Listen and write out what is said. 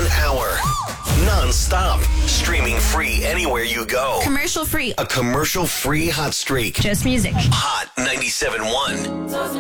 1 hour. Non-stop. Streaming free anywhere you go. Commercial free. A commercial free hot streak. Just music. Hot 97.1.